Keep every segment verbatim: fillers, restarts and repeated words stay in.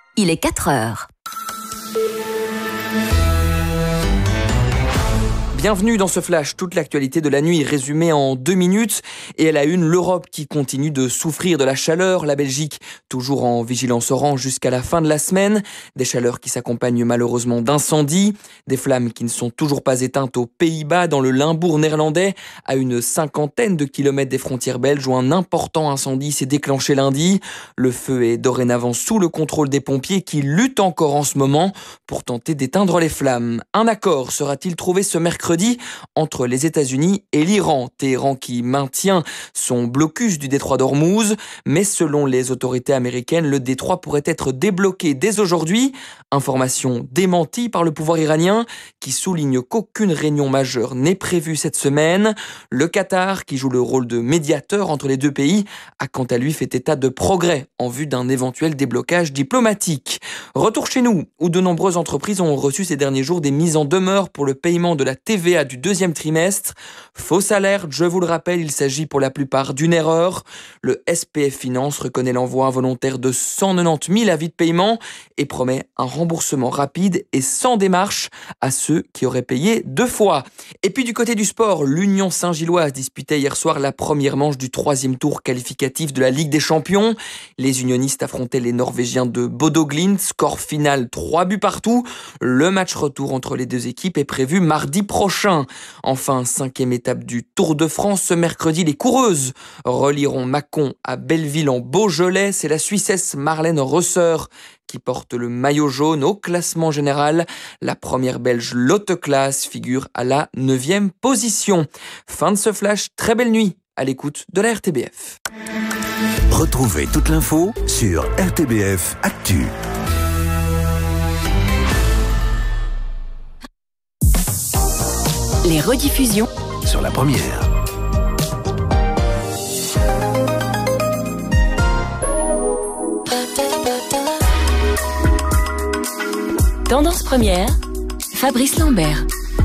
il est quatre heures. Bienvenue dans ce flash, toute l'actualité de la nuit résumée en deux minutes. Et à la une, l'Europe qui continue de souffrir de la chaleur. La Belgique toujours en vigilance orange jusqu'à la fin de la semaine. Des chaleurs qui s'accompagnent malheureusement d'incendies. Des flammes qui ne sont toujours pas éteintes aux Pays-Bas, dans le Limbourg néerlandais. À une cinquantaine de kilomètres des frontières belges où un important incendie s'est déclenché lundi. Le feu est dorénavant sous le contrôle des pompiers qui luttent encore en ce moment pour tenter d'éteindre les flammes. Un accord sera-t-il trouvé ce mercredi entre les États-Unis et l'Iran. Téhéran qui maintient son blocus du détroit d'Ormuz, mais selon les autorités américaines, le détroit pourrait être débloqué dès aujourd'hui. Information démentie par le pouvoir iranien qui souligne qu'aucune réunion majeure n'est prévue cette semaine. Le Qatar, qui joue le rôle de médiateur entre les deux pays, a quant à lui fait état de progrès en vue d'un éventuel déblocage diplomatique. Retour chez nous, où de nombreuses entreprises ont reçu ces derniers jours des mises en demeure pour le paiement de la T V A du deuxième trimestre. Fausse alerte, je vous le rappelle, il s'agit pour la plupart d'une erreur. Le S P F Finance reconnaît l'envoi involontaire de cent quatre-vingt-dix mille avis de paiement et promet un remboursement rapide et sans démarche à ceux qui auraient payé deux fois. Et puis du côté du sport, l'Union Saint-Gilloise disputait hier soir la première manche du troisième tour qualificatif de la Ligue des Champions. Les unionistes affrontaient les Norvégiens de Bodo Glimt, score final trois buts partout. Le match retour entre les deux équipes est prévu mardi prochain. Enfin, cinquième étape du Tour de France. Ce mercredi, les coureuses relieront Mâcon à Belleville en Beaujolais. C'est la Suissesse Marlène Rösser qui porte le maillot jaune au classement général. La première belge Lotte Klaas figure à la neuvième position. Fin de ce flash, très belle nuit à l'écoute de la R T B F. Retrouvez toute l'info sur R T B F Actu. Les rediffusions sur la première. Tendance première, Fabrice Lambert.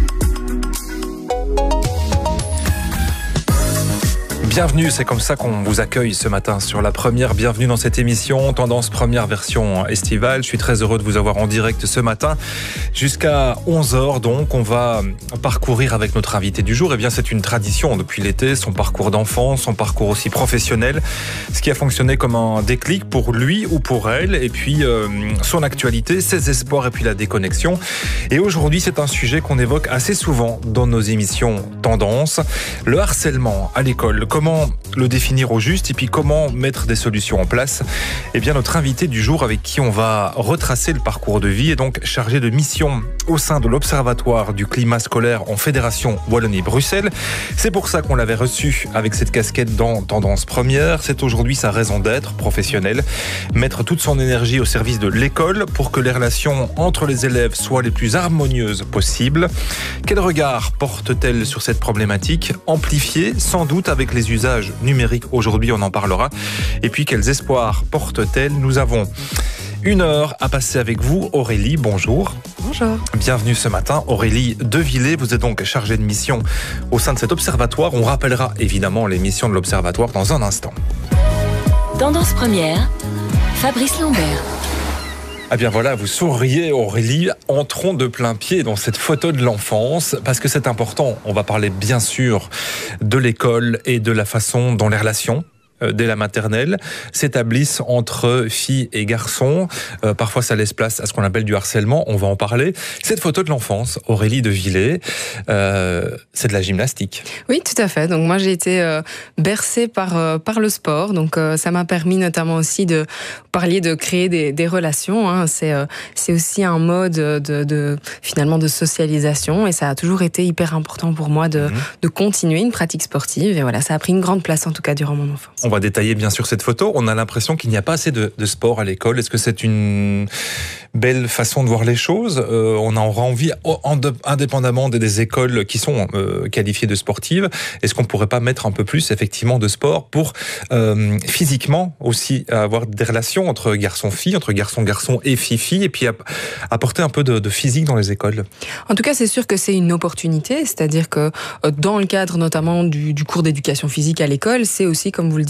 Bienvenue, c'est comme ça qu'on vous accueille ce matin sur la première. Bienvenue dans cette émission, Tendance première version estivale. Je suis très heureux de vous avoir en direct ce matin. Jusqu'à onze heures donc, on va parcourir avec notre invité du jour. Eh bien, c'est une tradition depuis l'été, son parcours d'enfance, son parcours aussi professionnel. Ce qui a fonctionné comme un déclic pour lui ou pour elle. Et puis, euh, son actualité, ses espoirs et puis la déconnexion. Et aujourd'hui, c'est un sujet qu'on évoque assez souvent dans nos émissions Tendance. Le harcèlement à l'école. Comment le définir au juste et puis comment mettre des solutions en place? Eh bien, notre invité du jour avec qui on va retracer le parcours de vie est donc chargé de mission au sein de l'Observatoire du climat scolaire en Fédération Wallonie-Bruxelles. C'est pour ça qu'on l'avait reçu avec cette casquette dans Tendance Première. C'est aujourd'hui sa raison d'être professionnelle. Mettre toute son énergie au service de l'école pour que les relations entre les élèves soient les plus harmonieuses possibles. Quel regard porte-t-elle sur cette problématique? Amplifiée sans doute avec les usages numériques aujourd'hui, on en parlera. Et puis, quels espoirs porte-t-elle? Nous avons une heure à passer avec vous. Aurélie, bonjour. Bonjour. Bienvenue ce matin. Aurélie Devillé, vous êtes donc chargée de mission au sein de cet observatoire. On rappellera évidemment les missions de l'observatoire dans un instant. Tendance première, Fabrice Lambert. Ah bien voilà, vous souriez Aurélie, entrons de plein pied dans cette photo de l'enfance, parce que c'est important, on va parler bien sûr de l'école et de la façon dont les relations dès la maternelle s'établissent entre filles et garçons. Euh, parfois, ça laisse place à ce qu'on appelle du harcèlement. On va en parler. Cette photo de l'enfance, Aurélie Devillé, euh, c'est de la gymnastique. Oui, tout à fait. Donc moi, j'ai été euh, bercée par euh, par le sport. Donc euh, ça m'a permis notamment aussi de parler de créer des, des relations. Hein. C'est euh, c'est aussi un mode de, de finalement de socialisation, et ça a toujours été hyper important pour moi de mmh. de continuer une pratique sportive. Et voilà, ça a pris une grande place en tout cas durant mon enfance. On va détailler bien sûr cette photo. On a l'impression qu'il n'y a pas assez de, de sport à l'école. Est-ce que c'est une belle façon de voir les choses? euh, On aura envie, en de, indépendamment des, des écoles qui sont euh, qualifiées de sportives, est-ce qu'on ne pourrait pas mettre un peu plus effectivement de sport pour euh, physiquement aussi avoir des relations entre garçons-filles, entre garçons-garçons et filles-filles, et puis apporter un peu de, de physique dans les écoles? En tout cas, c'est sûr que c'est une opportunité. C'est-à-dire que dans le cadre notamment du, du cours d'éducation physique à l'école, c'est aussi, comme vous le dites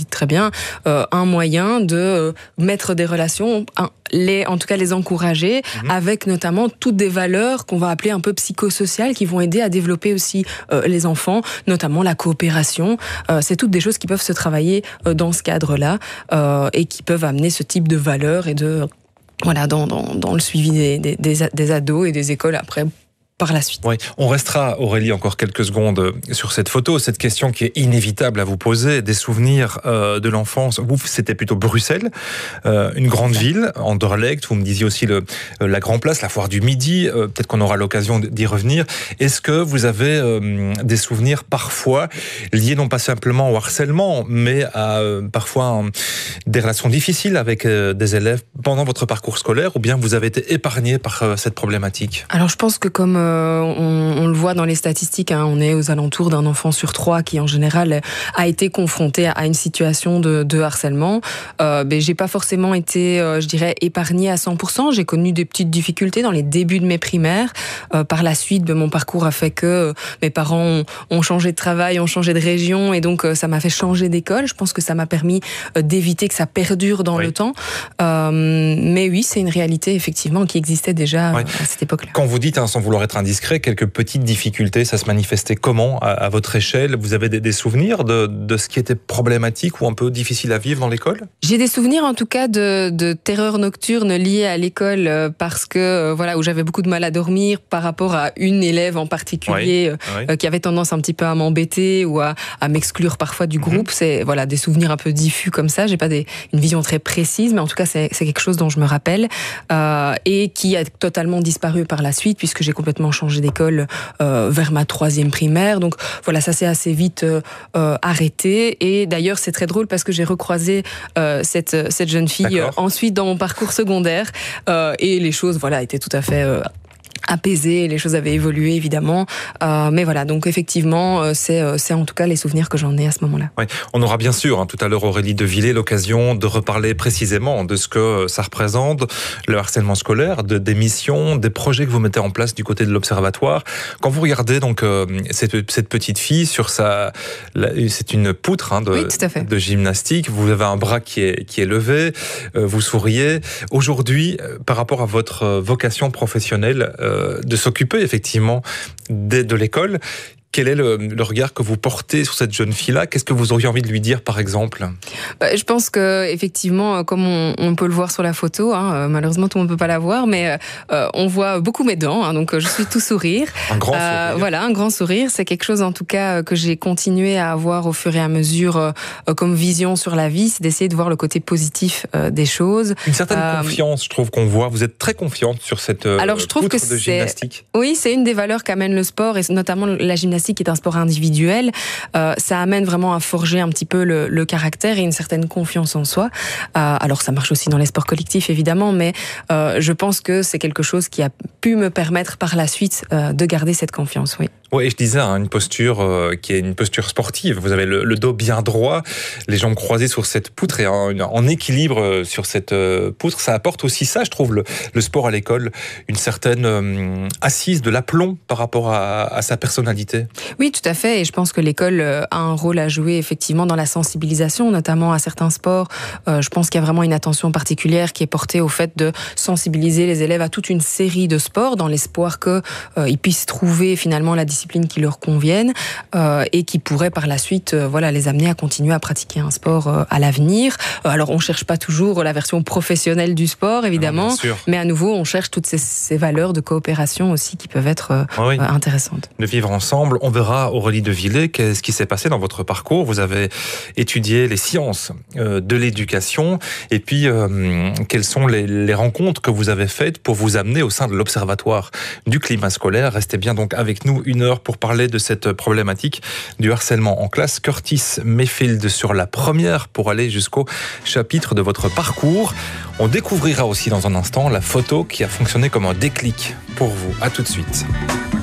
dites très bien, euh, un moyen de euh, mettre des relations, un, les, en tout cas les encourager, mmh. avec notamment toutes des valeurs qu'on va appeler un peu psychosociales, qui vont aider à développer aussi euh, les enfants, notamment la coopération. Euh, c'est toutes des choses qui peuvent se travailler euh, dans ce cadre-là euh, et qui peuvent amener ce type de valeurs et de voilà dans, dans, dans le suivi des, des, des, des ados et des écoles après. Par la suite. Oui, on restera, Aurélie, encore quelques secondes sur cette photo, cette question qui est inévitable à vous poser, des souvenirs euh, de l'enfance. Vous, c'était plutôt Bruxelles, euh, une grande ville, Anderlecht, vous me disiez aussi le, la Grand Place, la Foire du Midi, euh, peut-être qu'on aura l'occasion d'y revenir. Est-ce que vous avez euh, des souvenirs parfois liés non pas simplement au harcèlement, mais à euh, parfois un, des relations difficiles avec euh, des élèves pendant votre parcours scolaire, ou bien vous avez été épargné par euh, cette problématique? Alors je pense que comme Euh, on, on le voit dans les statistiques, hein, on est aux alentours d'un enfant sur trois qui en général a été confronté à une situation de, de harcèlement. Euh, ben, j'ai pas forcément été, euh, je dirais, épargnée à cent pour cent. J'ai connu des petites difficultés dans les débuts de mes primaires. Euh, par la suite, ben, mon parcours a fait que euh, mes parents ont, ont changé de travail, ont changé de région, et donc euh, ça m'a fait changer d'école. Je pense que ça m'a permis euh, d'éviter que ça perdure dans oui. le temps. Euh, mais oui, c'est une réalité effectivement qui existait déjà oui. à cette époque-là. Quand vous dites, hein, sans vouloir être indiscret, quelques petites difficultés, ça se manifestait comment à, à votre échelle? Vous avez des, des souvenirs de, de ce qui était problématique ou un peu difficile à vivre dans l'école? J'ai des souvenirs en tout cas de, de terreurs nocturnes liées à l'école parce que voilà, où j'avais beaucoup de mal à dormir par rapport à une élève en particulier oui, oui. Euh, qui avait tendance un petit peu à m'embêter ou à, à m'exclure parfois du groupe. Mm-hmm. C'est voilà, des souvenirs un peu diffus comme ça. J'ai pas des, une vision très précise, mais en tout cas c'est, c'est quelque chose dont je me rappelle euh, et qui a totalement disparu par la suite puisque j'ai complètement changé d'école euh, vers ma troisième primaire. Donc voilà, ça s'est assez vite euh, euh, arrêté. Et d'ailleurs, c'est très drôle parce que j'ai recroisé euh, cette, cette jeune fille euh, ensuite dans mon parcours secondaire. Euh, et les choses, voilà, étaient tout à fait... Euh, apaisé, les choses avaient évolué évidemment, euh, mais voilà, donc effectivement euh, c'est, euh, c'est en tout cas les souvenirs que j'en ai à ce moment-là. Oui, on aura bien sûr hein, tout à l'heure Aurélie de Villers l'occasion de reparler précisément de ce que ça représente, le harcèlement scolaire, de, des missions, des projets que vous mettez en place du côté de l'Observatoire. Quand vous regardez donc euh, cette, cette petite fille sur sa, la, c'est une poutre hein, de, oui, tout à fait. de gymnastique, vous avez un bras qui est, qui est levé, euh, vous souriez. Aujourd'hui, euh, par rapport à votre vocation professionnelle, euh, de s'occuper effectivement de, de l'école. Quel est le, le regard que vous portez sur cette jeune fille-là? Qu'est-ce que vous auriez envie de lui dire, par exemple? bah, Je pense que effectivement, comme on, on peut le voir sur la photo, hein, malheureusement tout le monde ne peut pas la voir, mais euh, on voit beaucoup mes dents, hein, donc je suis tout sourire. Un grand sourire. Euh, voilà, un grand sourire. C'est quelque chose en tout cas que j'ai continué à avoir au fur et à mesure euh, comme vision sur la vie, c'est d'essayer de voir le côté positif euh, des choses. Une certaine euh, confiance, je trouve qu'on voit. Vous êtes très confiante sur cette euh, alors, je trouve poutre que de gymnastique. Oui, c'est une des valeurs qu'amène le sport et notamment la gymnastique qui est un sport individuel, euh, ça amène vraiment à forger un petit peu le, le caractère et une certaine confiance en soi. Euh, alors ça marche aussi dans les sports collectifs évidemment, mais euh, je pense que c'est quelque chose qui a pu me permettre par la suite euh, de garder cette confiance, oui. Oui, et je disais, hein, une posture euh, qui est une posture sportive. Vous avez le, le dos bien droit, les jambes croisées sur cette poutre et en, en équilibre sur cette euh, poutre. Ça apporte aussi ça, je trouve, le, le sport à l'école, une certaine euh, assise, de l'aplomb par rapport à, à sa personnalité. Oui, tout à fait. Et je pense que l'école a un rôle à jouer effectivement dans la sensibilisation, notamment à certains sports. Euh, je pense qu'il y a vraiment une attention particulière qui est portée au fait de sensibiliser les élèves à toute une série de sports dans l'espoir qu'ils euh, puissent trouver finalement la discipline qui leur conviennent euh, et qui pourraient par la suite euh, voilà, les amener à continuer à pratiquer un sport euh, à l'avenir. Euh, alors on ne cherche pas toujours la version professionnelle du sport évidemment, non, mais à nouveau on cherche toutes ces, ces valeurs de coopération aussi qui peuvent être euh, oui. euh, intéressantes. De vivre ensemble, on verra Aurélie de Villers, qu'est-ce qui s'est passé dans votre parcours. Vous avez étudié les sciences euh, de l'éducation et puis euh, quelles sont les, les rencontres que vous avez faites pour vous amener au sein de l'Observatoire du climat scolaire. Restez bien donc avec nous une heure pour parler de cette problématique du harcèlement en classe. Curtis Mayfield sur la première pour aller jusqu'au chapitre de votre parcours. On découvrira aussi dans un instant la photo qui a fonctionné comme un déclic pour vous. À tout de suite.